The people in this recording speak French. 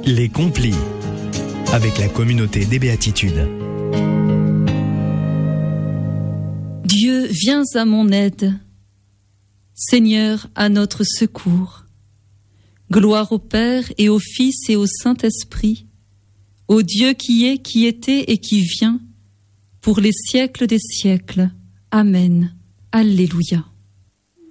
Les Complis, avec la communauté des Béatitudes. Dieu, viens à mon aide. Seigneur, à notre secours. Gloire au Père et au Fils et au Saint-Esprit, au Dieu qui est, qui était et qui vient, pour les siècles des siècles. Amen. Alléluia.